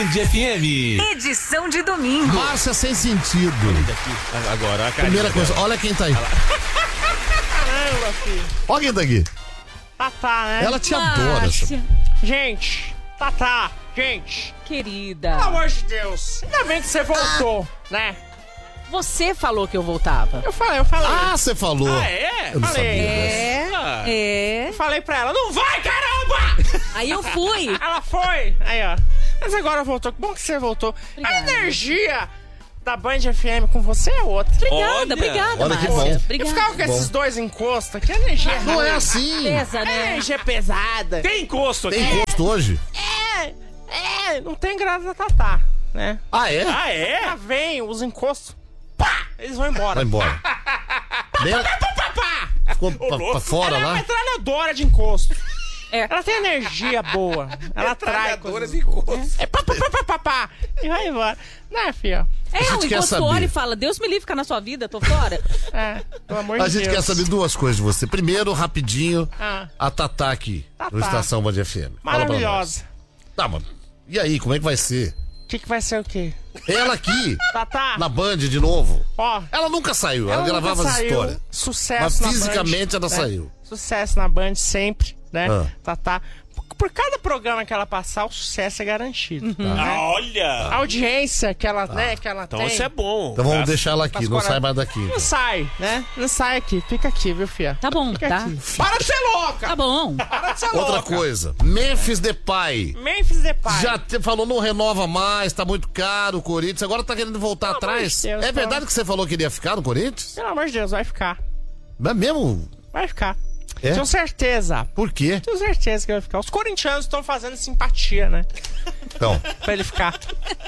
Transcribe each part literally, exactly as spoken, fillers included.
F M. Edição de domingo. Márcia sem sentido. Agora, a Primeira coisa, olha quem tá aí. Caramba, filho. Olha quem tá aqui. Tatá, né? Ela te adora. essa- Gente, Tatá, gente. Querida, Pelo amor de Deus. Ainda bem que você voltou, né? você falou que eu voltava. Eu falei, eu falei. Ah, você falou. Ah, é? Eu não Falei. sabia dessa. É, Ah. é. Eu falei pra ela, não vai, caramba! Aí eu fui. Ela foi. Aí, ó. Mas agora voltou. Que bom que você voltou. Obrigada. A energia da Band F M com você é outra. Obrigada, Olha. obrigada, Olha que Márcia. bom. E Obrigada. ficava com esses dois encostos aqui, a energia Não é ruim. assim. Pesa, A né? energia pesada. Tem encosto aqui. Tem encosto hoje? É, é, não tem graça da Tatá, né? Ah, é? Ah, é? Já vem os encostos, pá, eles vão embora. Vai embora. Dela- Pá, pá. Ficou pra, pra fora Ela é uma lá? metralhadora de encosto. É. Ela tem energia boa. Ela atrai Metralhadoras coisas. de encosto. É pá, pá, pá, pá, pá, pá. E vai embora. Né, filha? É, gente o quer encosto saber. olha e fala, Deus me livre, ficar na sua vida, tô fora. É, pelo amor A de gente Deus. quer saber duas coisas de você. Primeiro, rapidinho, Ah. a Tatá aqui, Tatá. no Estação Band F M. Fala pra nós. Maravilhosa. Tá, mano. E aí, como é que vai ser? O que, que vai ser o quê? Ela aqui, Tatá, na Band de novo. ó. Ela nunca saiu, ela, Ela gravava nunca as saiu, histórias. Sucesso Mas na Band, fisicamente ela né? saiu. Sucesso na Band sempre, né? Ah. Tatá. Por, por cada programa que ela passar, o sucesso é garantido. Tá. né? Ah, olha. A audiência que ela, né, que ela Então tem. isso é bom. Então vamos Tá? deixar ela aqui, Mas não agora- sai mais daqui. Não então. sai, né? Não sai aqui. Fica aqui, viu, fia? Tá bom, Fica tá? aqui. Para de ser louca! Tá bom. Para de ser Outra louca! coisa, Memphis Depay. Memphis Depay. Já te- falou, não renova mais, tá muito caro o Corinthians, agora tá querendo voltar Pelo amor atrás. de Deus, É verdade que você falou que iria ficar no Corinthians? Pelo amor de Deus, vai ficar. Não é mesmo? Vai ficar. É? Tenho certeza. Por quê? Tenho certeza que vai ficar. Os corintianos estão fazendo simpatia, né? Então, Pra ele ficar.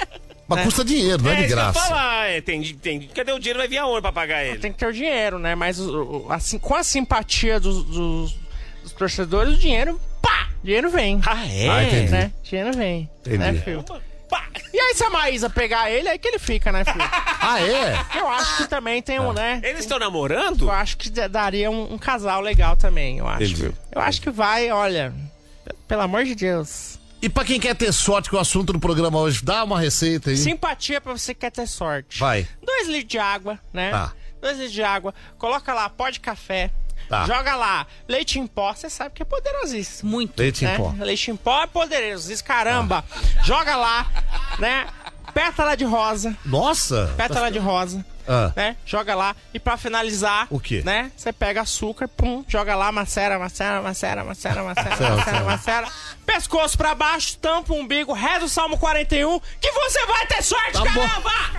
mas custa dinheiro, não é, de isso que eu ia graça. falar, é, tem, tem, cadê o dinheiro? Vai vir aonde pra pagar ele? Tem que ter o dinheiro, né? Mas o- o- assim, com a simpatia dos, dos, dos torcedores, o dinheiro, pá! Dinheiro vem. Ah, é? Ah, entendi. Né? Dinheiro vem. Entendi. Né, filho? Pá. E aí, se a Maísa pegar ele, aí que ele fica, né, filho? Ah, é? Eu acho que também tem um, né? Eles estão namorando? Eu acho que d- daria um, um casal legal também, eu acho. Entendi. Eu acho que vai, olha, p- pelo amor de Deus. E pra quem quer ter sorte com o assunto do programa hoje, dá uma receita aí. Simpatia pra você que quer ter sorte. Vai. Dois litros de água, né? Tá. Dois litros de água, coloca lá pó de café, Tá. joga lá leite em pó, você sabe que é poderosíssimo. Muito. Leite em Né? pó. Leite em pó é poderosíssimo, caramba. Joga lá, né? Pétala de rosa, Nossa! pétala de rosa. Ah. Né? Joga lá e pra finalizar, O quê? né? Você pega açúcar, pum, joga lá, macera, macera, macera, macera, macera, Macera, macera, macera. macera. Pescoço pra baixo, tampa o umbigo, reza o Salmo quarenta e um, que você vai ter sorte, Tá bom. caramba!